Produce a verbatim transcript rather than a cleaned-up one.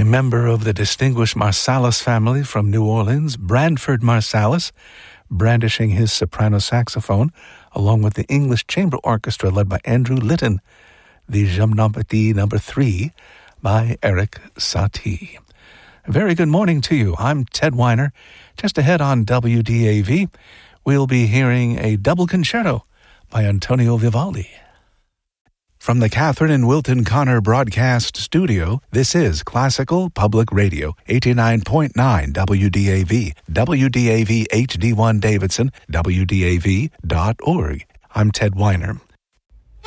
member of the distinguished Marsalis family from New Orleans, Branford Marsalis, brandishing his soprano saxophone, along with the English Chamber Orchestra led by Andrew Litton, the Gymnopédie number three by Eric Satie. Very good morning to you. I'm Ted Weiner. Just ahead on W D A V, we'll be hearing a double concerto by Antonio Vivaldi. From the Catherine and Wilton Connor Broadcast Studio, this is Classical Public Radio, eighty-nine point nine W D A V, W D A V H D one Davidson, W D A V dot org. I'm Ted Weiner.